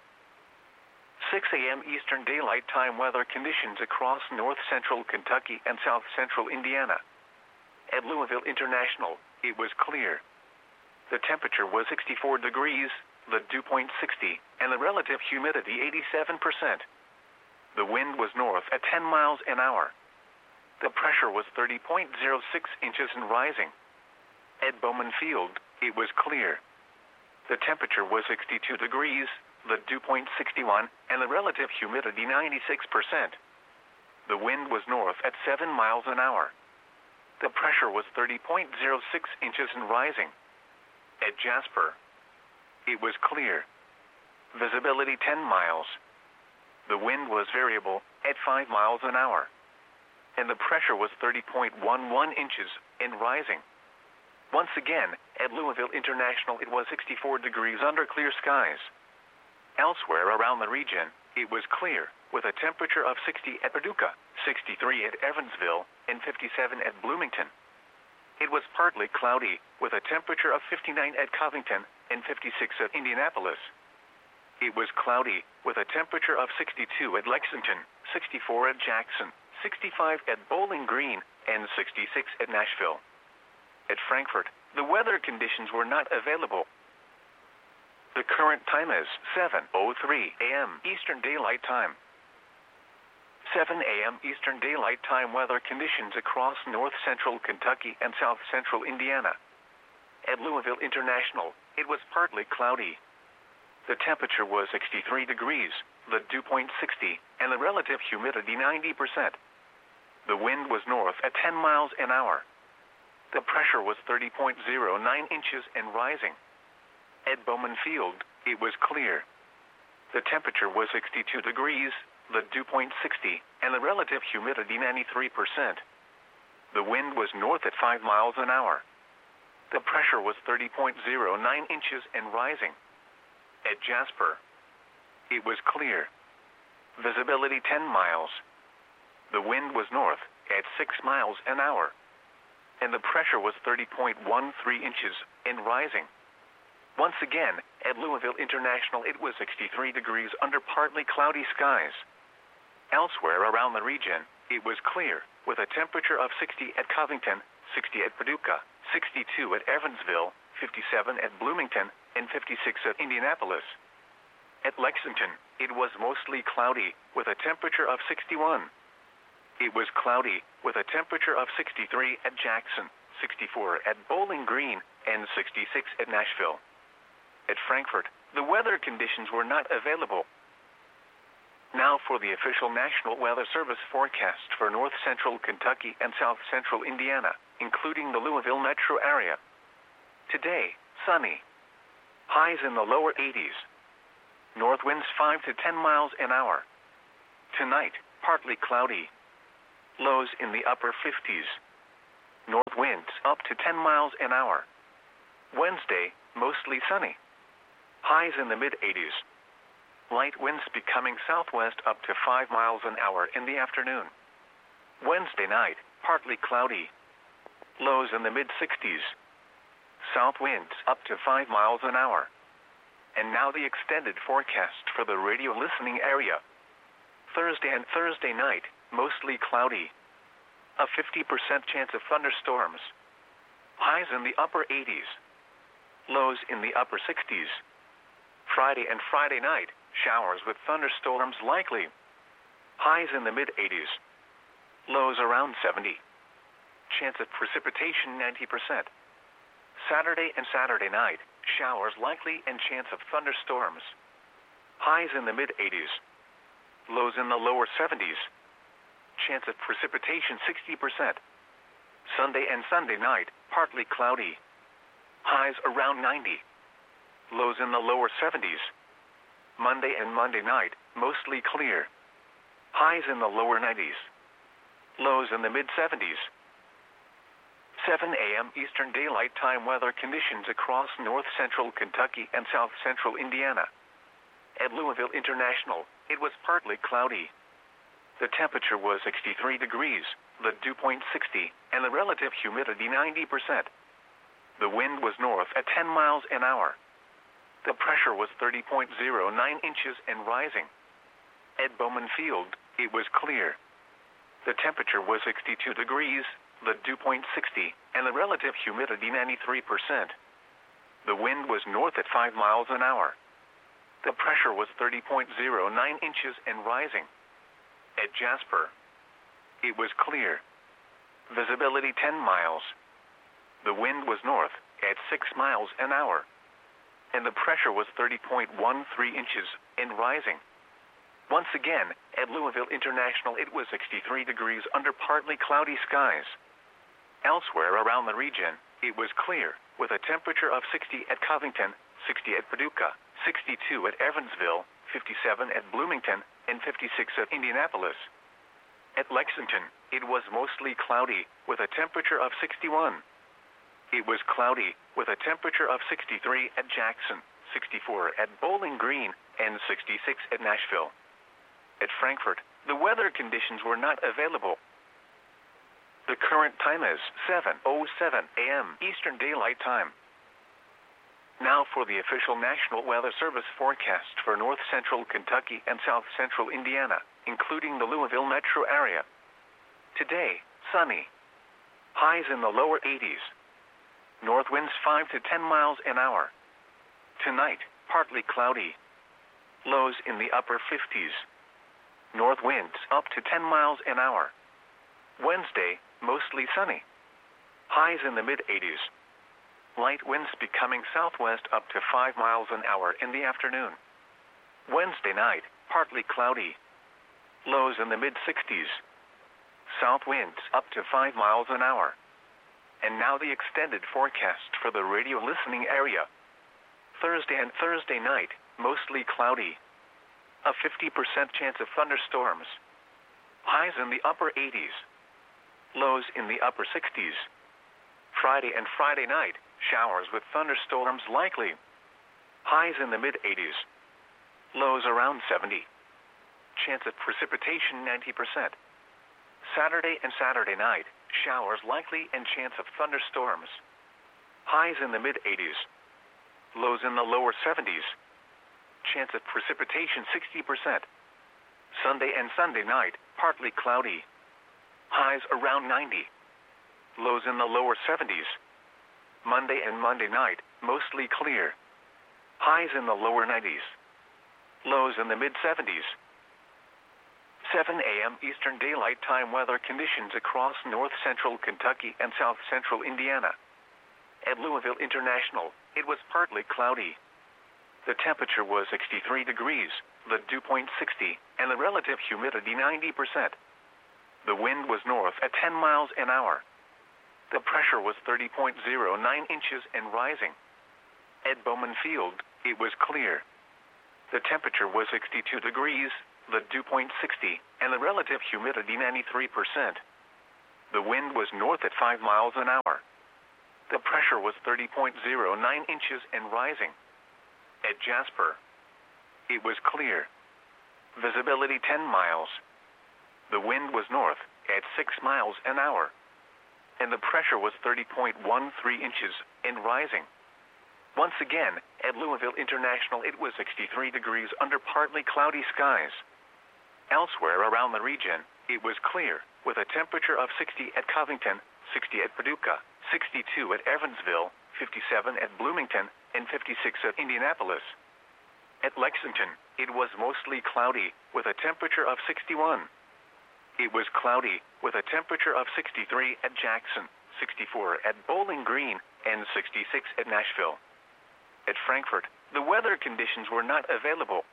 [SPEAKER 1] six a m Eastern Daylight Time weather conditions across north central Kentucky and south central Indiana. At Louisville International, it was clear. The temperature was sixty-four degrees, the dew point sixty, and the relative humidity eighty-seven percent. The wind was north at ten miles an hour. The pressure was thirty point zero six inches and rising. At Bowman Field, it was clear. The temperature was sixty-two degrees, the dew point sixty-one, and the relative humidity ninety-six percent. The wind was north at seven miles an hour. The pressure was thirty point zero six inches and rising. At Jasper, it was clear. Visibility ten miles. The wind was variable at five miles an hour. And the pressure was thirty point one one inches and rising. Once again, at Louisville International it was sixty-four degrees under clear skies. Elsewhere around the region, it was clear, with a temperature of sixty at Paducah, sixty-three at Evansville, and fifty-seven at Bloomington. It was partly cloudy, with a temperature of fifty-nine at Covington and fifty-six at Indianapolis. It was cloudy, with a temperature of sixty-two at Lexington, sixty-four at Jackson, sixty-five at Bowling Green, and sixty-six at Nashville. At Frankfort, the weather conditions were not available. The current time is seven oh three a m Eastern Daylight Time. seven a m Eastern Daylight Time weather conditions across north central Kentucky and south central Indiana. At Louisville International, it was partly cloudy. The temperature was sixty-three degrees, the dew point sixty, and the relative humidity ninety percent. The wind was north at ten miles an hour. The pressure was thirty point zero nine inches and rising. At Bowman Field, it was clear. The temperature was sixty-two degrees, the dew point sixty, and the relative humidity ninety-three percent. The wind was north at five miles an hour. The pressure was thirty point zero nine inches and rising. At Jasper, it was clear. Visibility ten miles. The wind was north at six miles an hour. And the pressure was thirty point one three inches and rising. Once again, at Louisville International it was sixty-three degrees under partly cloudy skies. Elsewhere around the region, it was clear, with a temperature of sixty at Covington, sixty at Paducah, sixty-two at Evansville, fifty-seven at Bloomington, and fifty-six at Indianapolis. At Lexington, it was mostly cloudy, with a temperature of sixty-one. It was cloudy, with a temperature of sixty-three at Jackson, sixty-four at Bowling Green, and sixty-six at Nashville. At Frankfort, the weather conditions were not available. Now for the official National Weather Service forecast for north central Kentucky and south central Indiana, including the Louisville metro area. Today, sunny. Highs in the lower eighties. North winds five to ten miles an hour. Tonight, partly cloudy. Lows in the upper fifties. North winds up to ten miles an hour. Wednesday, mostly sunny. Highs in the mid-eighties. Light winds becoming southwest up to five miles an hour in the afternoon. Wednesday night, partly cloudy. Lows in the mid-sixties. South winds up to five miles an hour. And now the extended forecast for the radio listening area. Thursday and Thursday night, mostly cloudy. A fifty percent chance of thunderstorms. Highs in the upper eighties. Lows in the upper sixties. Friday and Friday night, showers with thunderstorms likely. Highs in the mid-eighties. Lows around seventy. Chance of precipitation ninety percent. Saturday and Saturday night, showers likely and chance of thunderstorms. Highs in the mid-eighties. Lows in the lower seventies. Chance of precipitation sixty percent. Sunday and Sunday night, partly cloudy. Highs around ninety. Lows in the lower seventies. Monday and Monday night, mostly clear. Highs in the lower nineties. Lows in the mid-seventies. seven a.m. Eastern Daylight Time weather conditions across north-central Kentucky and south-central Indiana. At Louisville International, it was partly cloudy. The temperature was sixty-three degrees, the dew point sixty, and the relative humidity ninety percent. The wind was north at ten miles an hour. The pressure was thirty point zero nine inches and rising. At Bowman Field, it was clear. The temperature was sixty-two degrees, the dew point sixty, and the relative humidity ninety-three percent. The wind was north at five miles an hour. The pressure was thirty point zero nine inches and rising. At Jasper, it was clear. Visibility ten miles. The wind was north at six miles an hour. And the pressure was thirty point one three inches and rising. Once again, at Louisville International, it was sixty-three degrees under partly cloudy skies. Elsewhere around the region, it was clear, with a temperature of sixty at Covington, sixty at Paducah, sixty-two at Evansville, fifty-seven at Bloomington, and fifty-six at Indianapolis. At Lexington, it was mostly cloudy, with a temperature of sixty-one. It was cloudy, with a temperature of sixty-three at Jackson, sixty-four at Bowling Green, and sixty-six at Nashville. At Frankfort, the weather conditions were not available. The current time is seven oh seven a.m. Eastern Daylight Time. Now for the official National Weather Service forecast for north-central Kentucky and south-central Indiana, including the Louisville metro area. Today, sunny. Highs in the lower eighties. North winds five to ten miles an hour. Tonight, partly cloudy. Lows in the upper fifties. North winds up to ten miles an hour. Wednesday, mostly sunny. Highs in the mid-eighties. Light winds becoming southwest up to five miles an hour in the afternoon. Wednesday night, partly cloudy. Lows in the mid-sixties. South winds up to five miles an hour. And now the extended forecast for the radio listening area. Thursday and Thursday night, mostly cloudy. A fifty percent chance of thunderstorms. Highs in the upper eighties. Lows in the upper sixties. Friday and Friday night, showers with thunderstorms likely. Highs in the mid-eighties. Lows around seventy. Chance of precipitation ninety percent. Saturday and Saturday night, showers likely and chance of thunderstorms. Highs in the mid-eighties. Lows in the lower seventies. Chance of precipitation sixty percent. Sunday and Sunday night, partly cloudy. Highs around ninety. Lows in the lower seventies. Monday and Monday night, mostly clear. Highs in the lower nineties. Lows in the mid-seventies. seven a.m. Eastern Daylight Time weather conditions across north-central Kentucky and south-central Indiana. At Louisville International, it was partly cloudy. The temperature was sixty-three degrees, the dew point sixty, and the relative humidity ninety percent. The wind was north at ten miles an hour. The pressure was thirty point zero nine inches and rising. At Bowman Field, it was clear. The temperature was sixty-two degrees, the dew point sixty, and the relative humidity ninety-three percent. The wind was north at five miles an hour. The pressure was thirty point zero nine inches and rising. At Jasper, it was clear. Visibility ten miles. The wind was north at six miles an hour. And the pressure was thirty point one three inches and rising. Once again, at Louisville International, it was sixty-three degrees under partly cloudy skies. Elsewhere around the region, it was clear, with a temperature of sixty at Covington, sixty at Paducah, sixty-two at Evansville, fifty-seven at Bloomington, and fifty-six at Indianapolis. At Lexington, it was mostly cloudy, with a temperature of sixty-one. It was cloudy, with a temperature of sixty-three at Jackson, sixty-four at Bowling Green, and sixty-six at Nashville. At Frankfort, the weather conditions were not available.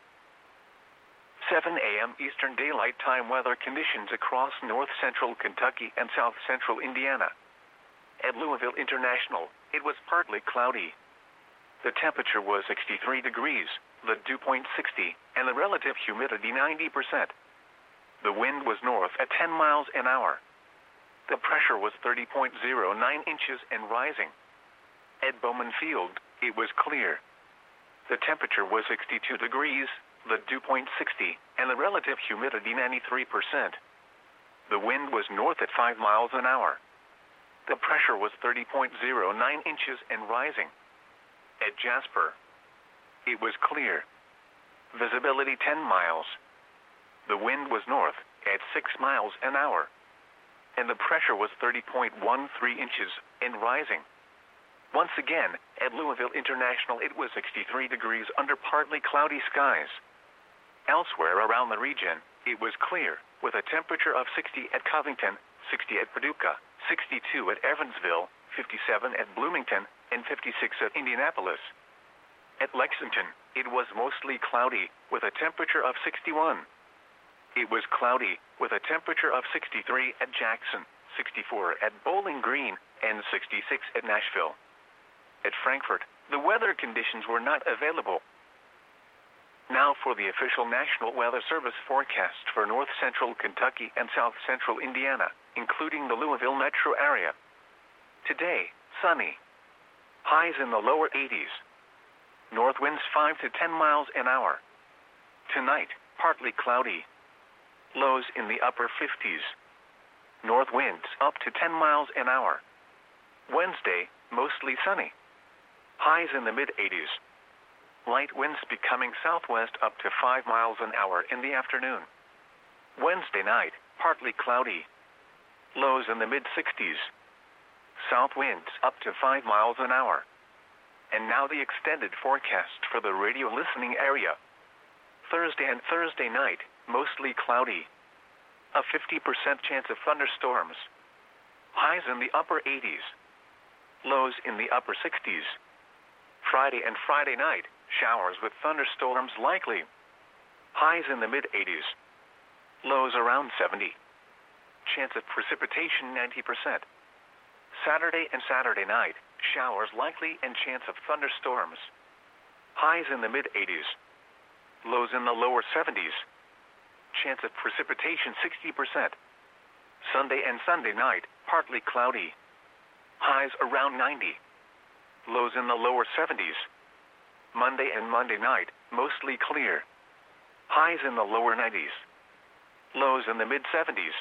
[SPEAKER 1] seven a m Eastern Daylight Time weather conditions across north-central Kentucky and south-central Indiana. At Louisville International, it was partly cloudy. The temperature was sixty-three degrees, the dew point sixty, and the relative humidity ninety percent. The wind was north at ten miles an hour. The pressure was thirty point zero nine inches and rising. At Bowman Field, it was clear. The temperature was sixty-two degrees, the dew point sixty, and the relative humidity ninety-three percent. The wind was north at five miles an hour. The pressure was thirty point zero nine inches and rising. At Jasper, it was clear. Visibility ten miles. The wind was north at six miles an hour. And the pressure was thirty point one three inches and rising. Once again, at Louisville International, it was sixty-three degrees under partly cloudy skies. Elsewhere around the region, it was clear, with a temperature of sixty at Covington, sixty at Paducah, sixty-two at Evansville, fifty-seven at Bloomington, and fifty-six at Indianapolis. At Lexington, it was mostly cloudy, with a temperature of sixty-one. It was cloudy, with a temperature of sixty-three at Jackson, sixty-four at Bowling Green, and sixty-six at Nashville. At Frankfort, the weather conditions were not available. Now for the official National Weather Service forecast for north-central Kentucky and south-central Indiana, including the Louisville metro area. Today, sunny. Highs in the lower eighties. North winds five to ten miles an hour. Tonight, partly cloudy. Lows in the upper fifties. North winds up to ten miles an hour. Wednesday, mostly sunny. Highs in the mid-eighties. Light winds becoming southwest up to five miles an hour in the afternoon. Wednesday night, partly cloudy. Lows in the mid-sixties. South winds up to five miles an hour. And now the extended forecast for the radio listening area. Thursday and Thursday night, mostly cloudy. A fifty percent chance of thunderstorms. Highs in the upper eighties. Lows in the upper sixties. Friday and Friday night, showers with thunderstorms likely. Highs in the mid-eighties. Lows around seventy. Chance of precipitation ninety percent. Saturday and Saturday night, showers likely and chance of thunderstorms. Highs in the mid-eighties. Lows in the lower seventies. Chance of precipitation sixty percent. Sunday and Sunday night, partly cloudy. Highs around ninety. Lows in the lower seventies. Monday and Monday night, mostly clear. Highs in the lower nineties. Lows in the mid-seventies.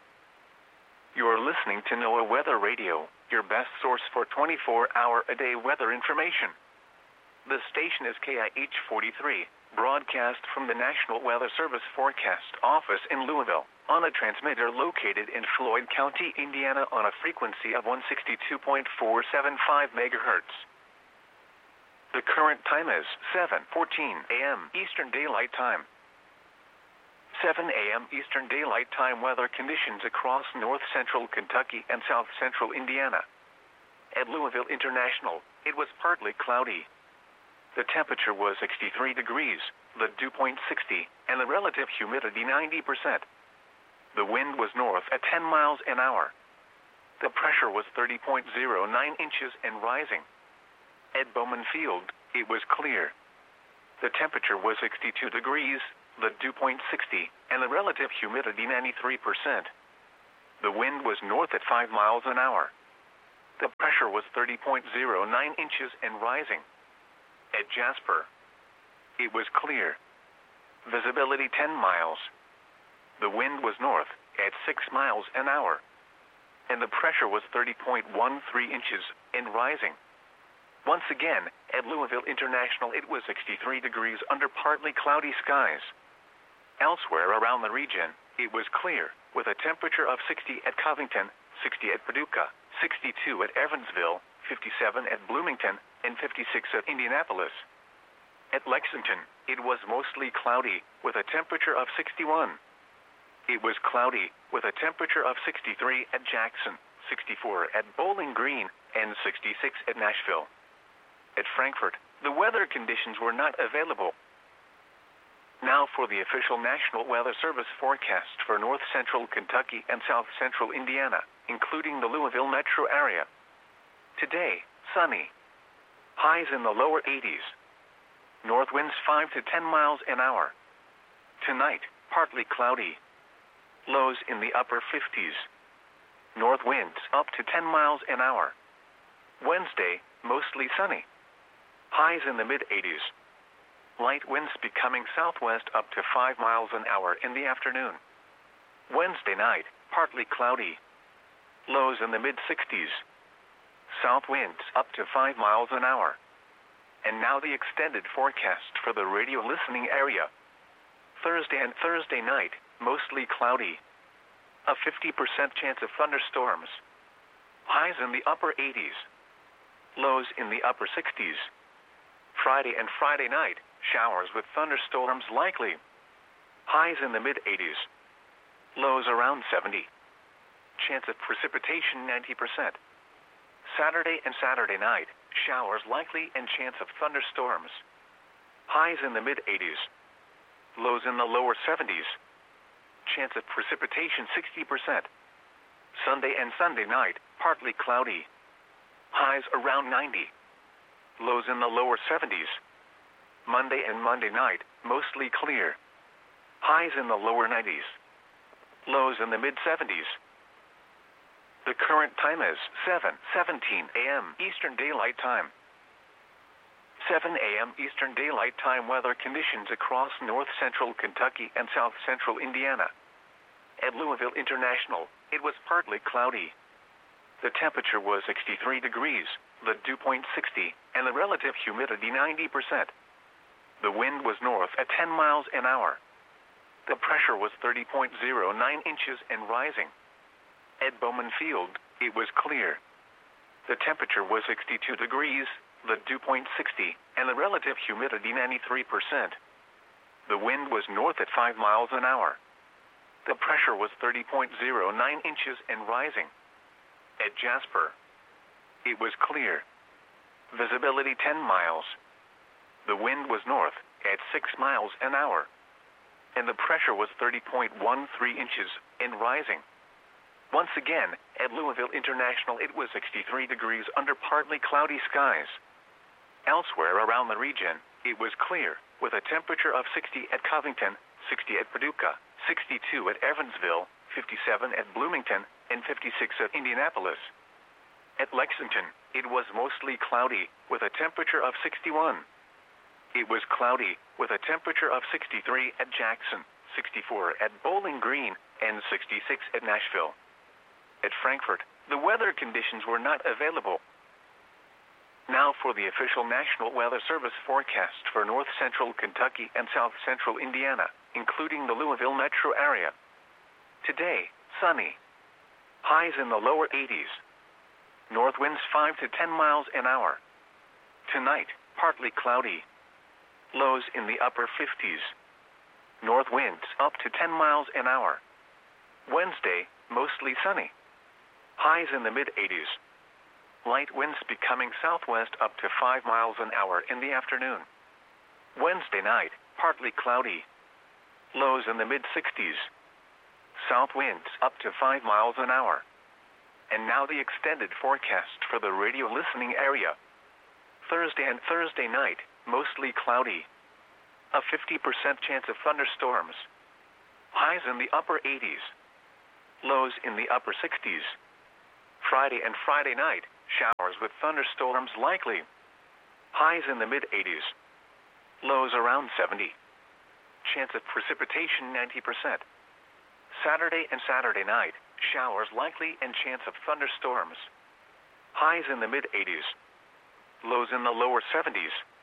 [SPEAKER 1] You are listening to NOAA Weather Radio, your best source for twenty-four hour a day weather information. The station is K I H forty-three, broadcast from the National Weather Service Forecast Office in Louisville, on a transmitter located in Floyd County, Indiana on a frequency of one sixty-two point four seven five megahertz. The current time is seven fourteen a m Eastern Daylight Time. seven a m Eastern Daylight Time weather conditions across north-central Kentucky and south-central Indiana. At Louisville International, it was partly cloudy. The temperature was sixty-three degrees, the dew point sixty, and the relative humidity ninety percent. The wind was north at ten miles an hour. The pressure was thirty point zero nine inches and rising. At Bowman Field, it was clear. The temperature was sixty-two degrees, the dew point sixty, and the relative humidity ninety-three percent. The wind was north at five miles an hour. The pressure was thirty point zero nine inches and rising. At Jasper, it was clear. Visibility ten miles. The wind was north at six miles an hour. And the pressure was thirty point one three inches and rising. Once again, at Louisville International, it was sixty-three degrees under partly cloudy skies. Elsewhere around the region, it was clear, with a temperature of sixty at Covington, sixty at Paducah, sixty-two at Evansville, fifty-seven at Bloomington, and fifty-six at Indianapolis. At Lexington, it was mostly cloudy, with a temperature of sixty-one. It was cloudy, with a temperature of sixty-three at Jackson, sixty-four at Bowling Green, and sixty-six at Nashville. At Frankfort, the weather conditions were not available. Now for the official National Weather Service forecast for north central Kentucky and south central Indiana, including the Louisville metro area. Today, sunny. Highs in the lower eighties. North winds five to ten miles an hour. Tonight, partly cloudy. Lows in the upper fifties. North winds up to ten miles an hour. Wednesday, mostly sunny. Highs in the mid-eighties. Light winds becoming southwest up to five miles an hour in the afternoon. Wednesday night, partly cloudy. Lows in the mid-sixties. South winds up to five miles an hour. And now the extended forecast for the radio listening area. Thursday and Thursday night, mostly cloudy. A fifty percent chance of thunderstorms. Highs in the upper eighties. Lows in the upper sixties. Friday and Friday night, showers with thunderstorms likely. Highs in the mid-eighties. Lows around seventy. Chance of precipitation ninety percent. Saturday and Saturday night, showers likely and chance of thunderstorms. Highs in the mid-eighties. Lows in the lower seventies. Chance of precipitation sixty percent. Sunday and Sunday night, partly cloudy. Highs around ninety. Lows in the lower seventies. Monday and Monday night, mostly clear. Highs in the lower nineties. Lows in the mid-seventies. The current time is seven seventeen a m Eastern Daylight Time. seven a m Eastern Daylight Time weather conditions across north central Kentucky and south central Indiana. At Louisville International, it was partly cloudy. The temperature was sixty-three degrees, the dew point sixty, and the relative humidity ninety percent. The wind was north at ten miles an hour. The pressure was thirty point zero nine inches and rising. At Bowman Field, it was clear. The temperature was sixty-two degrees, the dew point sixty, and the relative humidity ninety-three percent. The wind was north at five miles an hour. The pressure was thirty point zero nine inches and rising. At Jasper, it was clear. Visibility ten miles. The wind was north at six miles an hour. And the pressure was thirty point one three inches and rising. Once again, at Louisville International, it was sixty-three degrees under partly cloudy skies. Elsewhere around the region, it was clear, with a temperature of sixty at Covington, sixty at Paducah, sixty-two at Evansville, fifty-seven at Bloomington, and fifty-six at Indianapolis. At Lexington, it was mostly cloudy, with a temperature of sixty-one. It was cloudy, with a temperature of sixty-three at Jackson, sixty-four at Bowling Green, and sixty-six at Nashville. At Frankfort, the weather conditions were not available. Now for the official National Weather Service forecast for north central Kentucky and south central Indiana, including the Louisville metro area. Today, sunny. Highs in the lower eighties. North winds five to ten miles an hour. Tonight, partly cloudy. Lows in the upper fifties. North winds up to ten miles an hour. Wednesday, mostly sunny. Highs in the mid-eighties. Light winds becoming southwest up to five miles an hour in the afternoon. Wednesday night, partly cloudy. Lows in the mid-sixties. South winds up to five miles an hour. And now the extended forecast for the radio listening area. Thursday and Thursday night, mostly cloudy. a fifty percent chance of thunderstorms. Highs in the upper eighties. Lows in the upper sixties. Friday and Friday night, showers with thunderstorms likely. Highs in the mid eighties. Lows around seventy. Chance of precipitation ninety percent. Saturday and Saturday night, showers likely and chance of thunderstorms. Highs in the mid eighties. Lows in the lower seventies.